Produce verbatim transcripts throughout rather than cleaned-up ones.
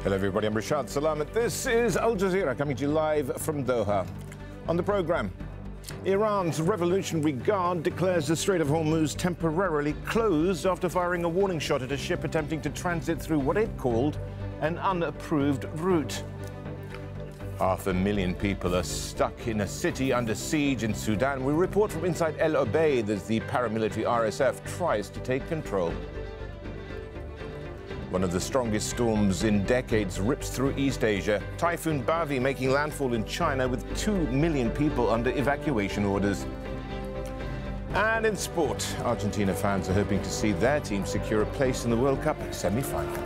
Hello everybody, I'm Rashad Salamat. This is Al Jazeera coming to you live from Doha. On the programme, Iran's Revolutionary Guard declares the Strait of Hormuz temporarily closed after firing a warning shot at a ship attempting to transit through what it called an unapproved route. Half a million people are stuck in a city under siege in Sudan. We report from inside El Obeid as the paramilitary R S F tries to take control. One of the strongest storms in decades rips through East Asia. Typhoon Bavi making landfall in China with two million people under evacuation orders. And in sport, Argentina fans are hoping to see their team secure a place in the World Cup semi-final.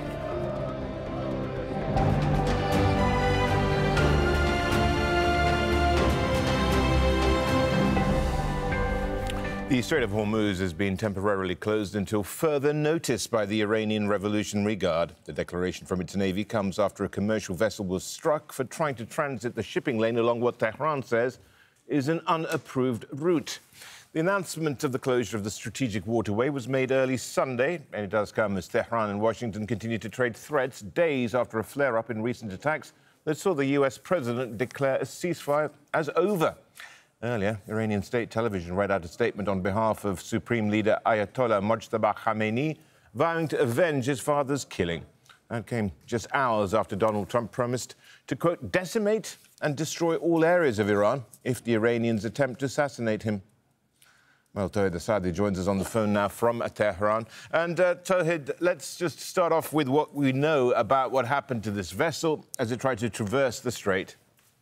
The Strait of Hormuz has been temporarily closed until further notice by the Iranian Revolutionary Guard. The declaration from its navy comes after a commercial vessel was struck for trying to transit the shipping lane along what Tehran says is an unapproved route. The announcement of the closure of the strategic waterway was made early Sunday, and it does come as Tehran and Washington continue to trade threats days after a flare-up in recent attacks that saw the U S president declare a ceasefire as over. Earlier, Iranian state television read out a statement on behalf of Supreme Leader Ayatollah Mojtaba Khamenei, vowing to avenge his father's killing. That came just hours after Donald Trump promised to, quote, decimate and destroy all areas of Iran if the Iranians attempt to assassinate him. Well, Tawhid Asadi joins us on the phone now from Tehran. And, uh, Tawhid, let's just start off with what we know about what happened to this vessel as it tried to traverse the strait.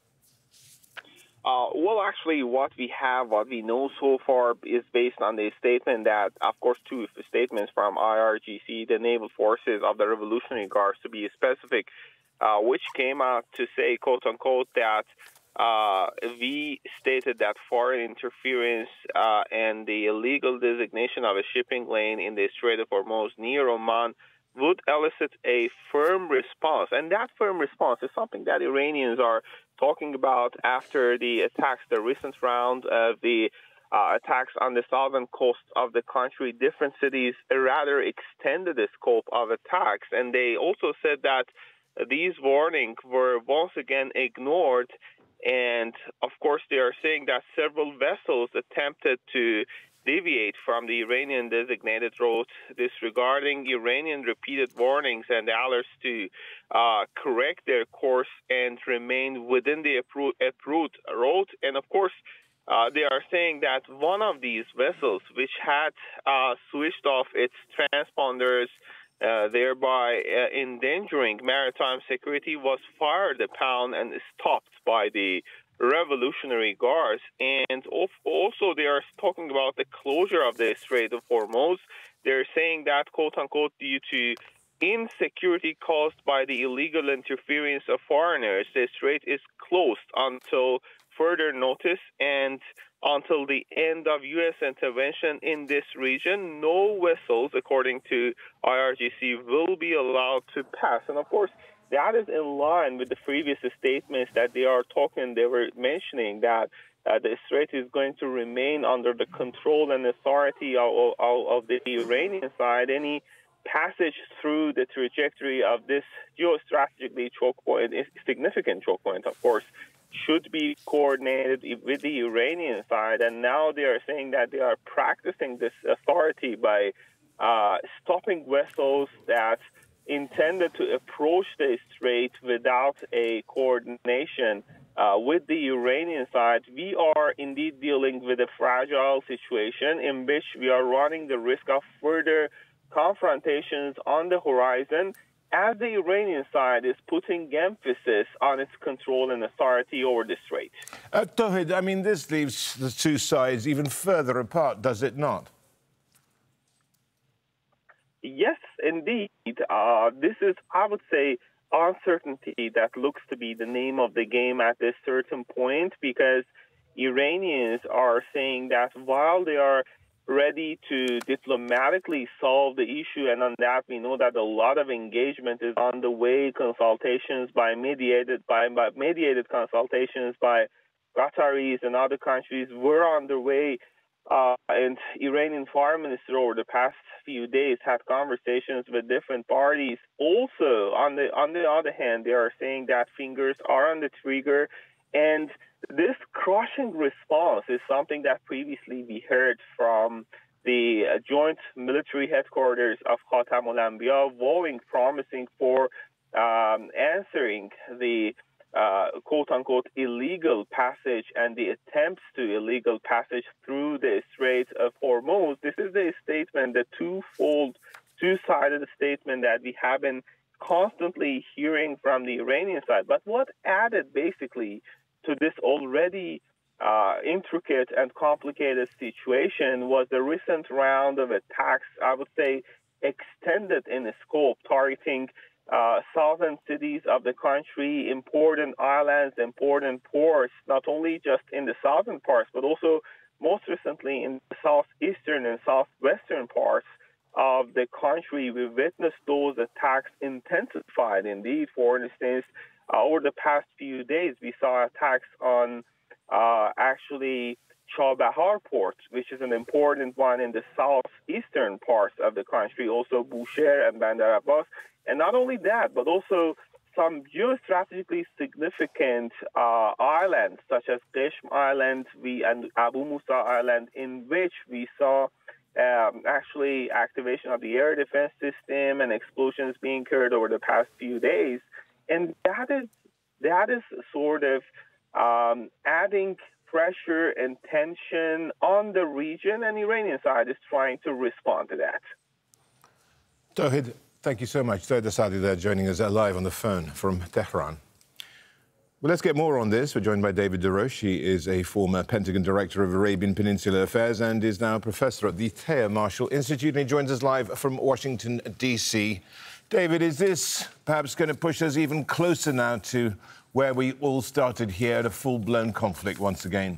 Uh, well, actually, what we have, what we know so far is based on the statement that, of course, two statements from I R G C, the Naval Forces of the Revolutionary Guards, to be specific, uh, which came out to say, quote-unquote, that uh, we stated that foreign interference uh, and the illegal designation of a shipping lane in the Strait of Hormuz near Oman would elicit a firm response. And that firm response is something that Iranians are talking about after the attacks, the recent round of the uh, attacks on the southern coast of the country. Different cities rather extended the scope of attacks. And they also said that these warnings were once again ignored. And, of course, they are saying that several vessels attempted to deviate from the Iranian designated route, disregarding Iranian repeated warnings and alerts to uh, correct their course and remain within the approved route. And, of course, uh, they are saying that one of these vessels, which had uh, switched off its transponders, uh, thereby uh, endangering maritime security, was fired upon and stopped by the Revolutionary Guards. And also they are talking about the closure of the Strait of Hormuz. They're saying that, quote-unquote, due to insecurity caused by the illegal interference of foreigners, the strait is closed until further notice and until the end of U S intervention in this region. No vessels, according to I R G C, will be allowed to pass. And, of course, that is in line with the previous statements that they are talking, they were mentioning that uh, the strait is going to remain under the control and authority of, of, of the Iranian side. Any passage through the trajectory of this geostrategically choke point, significant choke point, of course, should be coordinated with the Iranian side. And now they are saying that they are practicing this authority by uh, stopping vessels that intended to approach the strait without a coordination uh, with the Iranian side. We are indeed dealing with a fragile situation in which we are running the risk of further confrontations on the horizon as the Iranian side is putting emphasis on its control and authority over the strait. Uh, Tawhid, I mean, this leaves the two sides even further apart, does it not? Yes, indeed. Uh, this is, I would say, uncertainty that looks to be the name of the game at this certain point, because Iranians are saying that while they are ready to diplomatically solve the issue, and on that we know that a lot of engagement is on the way, consultations by mediated by, by mediated consultations by Qataris and other countries were underway. Uh, and Iranian foreign minister over the past few days had conversations with different parties. Also, on the on the other hand, they are saying that fingers are on the trigger, and this crushing response is something that previously we heard from the uh, joint military headquarters of Khatam al-Anbiya, vowing, promising for um, answering the Uh, quote-unquote illegal passage and the attempts to illegal passage through the Strait of Hormuz. This is the statement, the twofold, two-sided statement that we have been constantly hearing from the Iranian side. But what added basically to this already uh, intricate and complicated situation was the recent round of attacks, I would say extended in scope, targeting Uh, southern cities of the country, important islands, important ports, not only just in the southern parts, but also most recently in the southeastern and southwestern parts of the country. We witnessed those attacks intensified indeed. For instance, uh, over the past few days, we saw attacks on uh, actually Chabahar port, which is an important one in the southeastern parts of the country, also Bushehr and Bandar Abbas. And not only that, but also some geostrategically significant uh, islands, such as Qishm Island we, and Abu Musa Island, in which we saw um, actually activation of the air defense system and explosions being heard over the past few days. And that is, that is sort of um, adding pressure and tension on the region, and the Iranian side is trying to respond to that. Tawhid, thank you so much. Tawhid Asadi there joining us live on the phone from Tehran. Well, let's get more on this. We're joined by David DeRoche. He is a former Pentagon Director of Arabian Peninsula Affairs and is now a professor at the Thayer Marshall Institute, and he joins us live from Washington, D C. David, is this perhaps going to push us even closer now to where we all started here, at a full-blown conflict once again?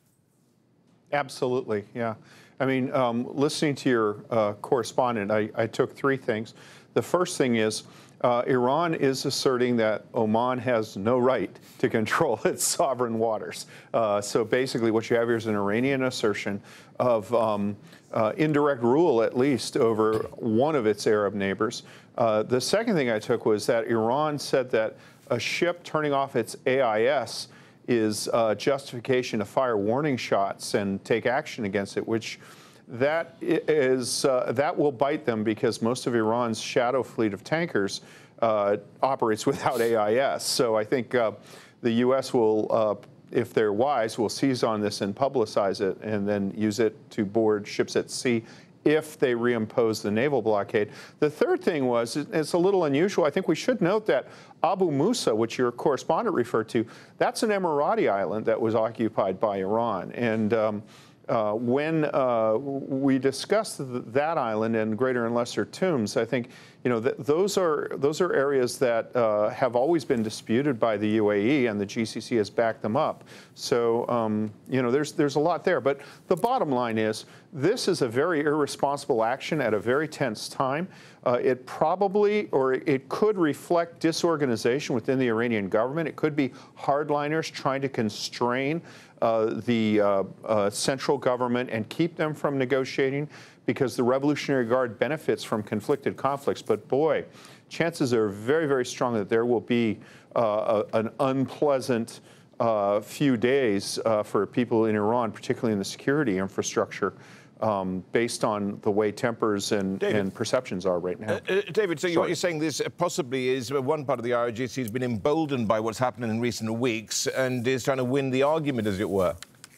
Absolutely, yeah. I mean, um, listening to your uh, correspondent, I, I took three things. The first thing is uh, Iran is asserting that Oman has no right to control its sovereign waters. Uh, so basically what you have here is an Iranian assertion of um, uh, indirect rule, at least, over one of its Arab neighbors. Uh, the second thing I took was that Iran said that a ship turning off its A I S is uh, justification to fire warning shots and take action against it, which that is uh, that will bite them, because most of Iran's shadow fleet of tankers uh, operates without A I S. So I think uh, the U S will, uh, if they're wise, will seize on this and publicize it, and then use it to board ships at sea if they reimpose the naval blockade. The third thing was, it's a little unusual. I think we should note that Abu Musa, which your correspondent referred to, that's an Emirati island that was occupied by Iran. And um, uh, when uh, we discussed th that island and Greater and Lesser Tombs, I think, you know, th those are those are areas that uh, have always been disputed by the U A E, and the G C C has backed them up. So, um, you know, there's there's a lot there. But the bottom line is, this is a very irresponsible action at a very tense time. Uh, it probably, or it could reflect disorganization within the Iranian government. It could be hardliners trying to constrain uh, the uh, uh, central government and keep them from negotiating, because the Revolutionary Guard benefits from conflicted conflicts. But boy, chances are very, very strong that there will be uh, a, an unpleasant uh, few days uh, for people in Iran, particularly in the security infrastructure, um, based on the way tempers and, and perceptions are right now. Uh, uh, David, so what you're saying this possibly is one part of the I R G C has been emboldened by what's happened in recent weeks and is trying to win the argument, as it were.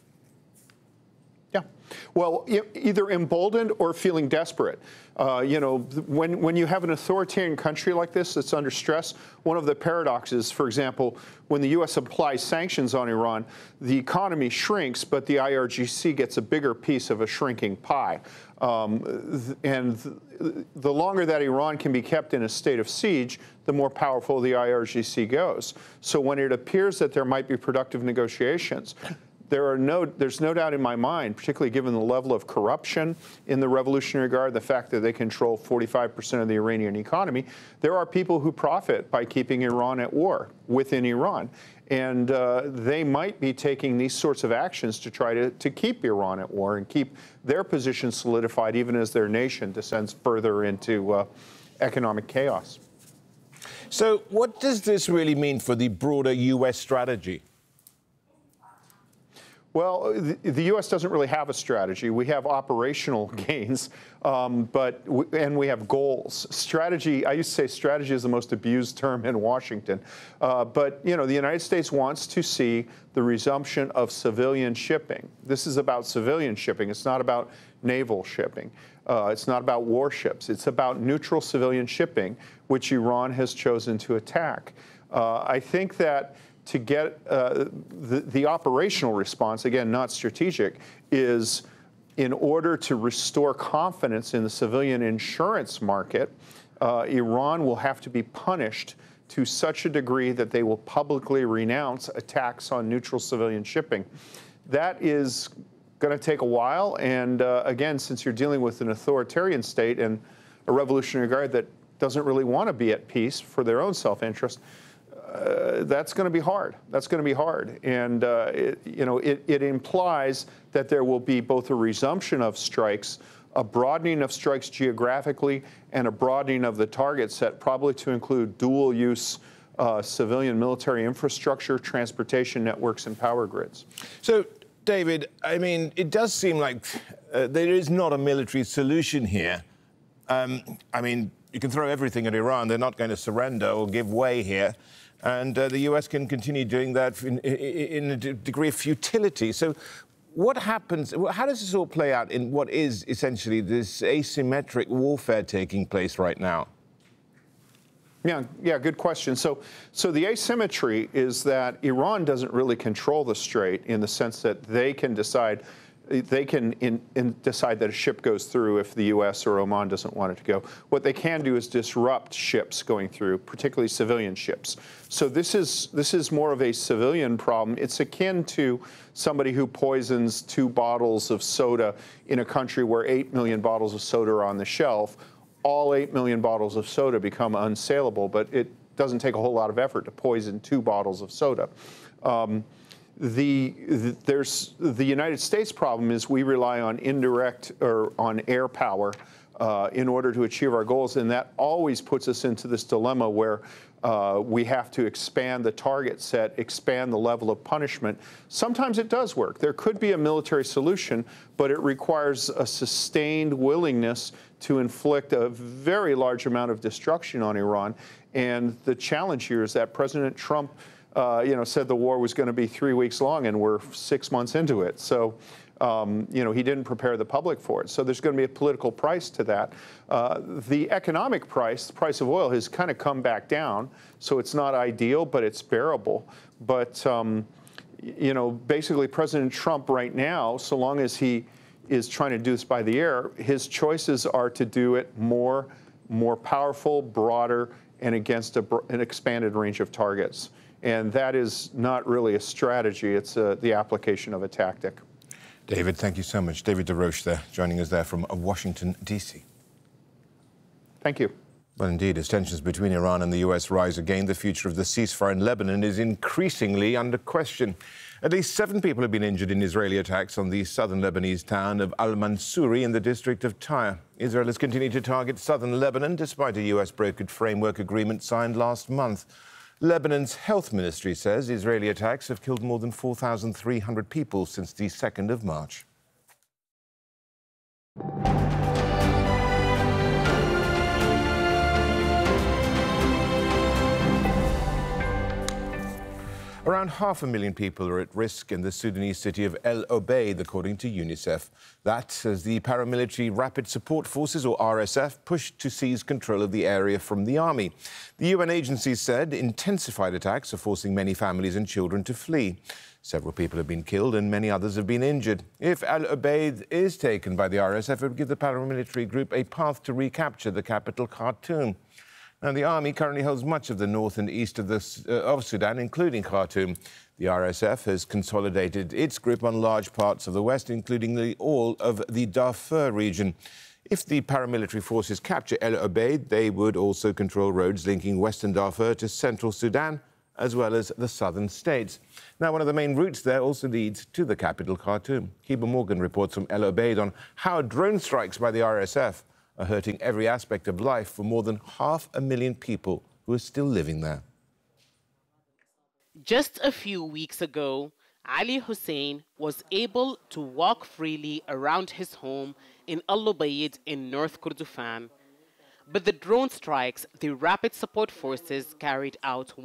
Yeah. Well, either emboldened or feeling desperate. Uh, you know, when, when you have an authoritarian country like this that's under stress, one of the paradoxes, for example, when the U S applies sanctions on Iran, the economy shrinks, but the I R G C gets a bigger piece of a shrinking pie. Um, and the longer that Iran can be kept in a state of siege, the more powerful the I R G C goes. So when it appears that there might be productive negotiations, there are no, there's no doubt in my mind, particularly given the level of corruption in the Revolutionary Guard, the fact that they control forty-five percent of the Iranian economy, there are people who profit by keeping Iran at war within Iran. And uh, they might be taking these sorts of actions to try to, to keep Iran at war and keep their position solidified even as their nation descends further into uh, economic chaos. So what does this really mean for the broader U S strategy? Well, the, the U S doesn't really have a strategy. We have operational gains, um, but w and we have goals. Strategy, I used to say strategy is the most abused term in Washington. Uh, but, you know, the United States wants to see the resumption of civilian shipping. This is about civilian shipping. It's not about naval shipping. Uh, it's not about warships. It's about neutral civilian shipping, which Iran has chosen to attack. Uh, I think that to get uh, the, the operational response, again, not strategic, is in order to restore confidence in the civilian insurance market, uh, Iran will have to be punished to such a degree that they will publicly renounce attacks on neutral civilian shipping. That is going to take a while, and uh, again, since you're dealing with an authoritarian state and a Revolutionary Guard that doesn't really want to be at peace for their own self-interest, Uh, that's going to be hard. That's going to be hard. And, uh, it, you know, it, it implies that there will be both a resumption of strikes, a broadening of strikes geographically, and a broadening of the target set, probably to include dual-use uh, civilian military infrastructure, transportation networks, and power grids. So, David, I mean, it does seem like uh, there is not a military solution here. Um, I mean, you can throw everything at Iran. They're not going to surrender or give way here. And uh, the U S can continue doing that in, in a degree of futility. So what happens, how does this all play out in what is essentially this asymmetric warfare taking place right now? Yeah, yeah, good question. So, so the asymmetry is that Iran doesn't really control the strait in the sense that they can decide They can in, in decide that a ship goes through if the U S or Oman doesn't want it to go. What they can do is disrupt ships going through, particularly civilian ships. So this is this is more of a civilian problem. It's akin to somebody who poisons two bottles of soda in a country where eight million bottles of soda are on the shelf. All eight million bottles of soda become unsaleable, but it doesn't take a whole lot of effort to poison two bottles of soda. Um, The, the there's the United States problem is we rely on indirect or on air power uh, in order to achieve our goals, and that always puts us into this dilemma where uh, we have to expand the target set, expand the level of punishment. Sometimes it does work. There could be a military solution, but it requires a sustained willingness to inflict a very large amount of destruction on Iran. And the challenge here is that President Trump Uh, you know, said the war was going to be three weeks long, and we're six months into it. So, um, you know, he didn't prepare the public for it. So there's going to be a political price to that. Uh, the economic price, the price of oil, has kind of come back down. So it's not ideal, but it's bearable. But, um, you know, basically President Trump right now, so long as he is trying to do this by the air, his choices are to do it more, more powerful, broader, and against a, an expanded range of targets. And that is not really a strategy. It's uh, the application of a tactic. David, thank you so much. David DeRoche there, joining us there from Washington, D C Thank you. Well, indeed, as tensions between Iran and the U S rise again, the future of the ceasefire in Lebanon is increasingly under question. At least seven people have been injured in Israeli attacks on the southern Lebanese town of Al-Mansouri in the district of Tyre. Israel has continued to target southern Lebanon despite a U S-brokered framework agreement signed last month. Lebanon's health ministry says Israeli attacks have killed more than four thousand three hundred people since the second of March. Around half a million people are at risk in the Sudanese city of El Obeid, according to UNICEF. That as the paramilitary Rapid Support Forces, or R S F, pushed to seize control of the area from the army. The U N agency said intensified attacks are forcing many families and children to flee. Several people have been killed and many others have been injured. If El Obeid is taken by the R S F, it would give the paramilitary group a path to recapture the capital, Khartoum. Now, the army currently holds much of the north and east of, the, uh, of Sudan, including Khartoum. The R S F has consolidated its grip on large parts of the west, including the, all of the Darfur region. If the paramilitary forces capture El Obeid, they would also control roads linking western Darfur to central Sudan, as well as the southern states. Now, one of the main routes there also leads to the capital, Khartoum. Kiba Morgan reports from El Obeid on how drone strikes by the R S F are hurting every aspect of life for more than half a million people who are still living there. Just a few weeks ago, Ali Hussein was able to walk freely around his home in Al Obeid in North Kordofan. But the drone strikes the Rapid Support Forces carried out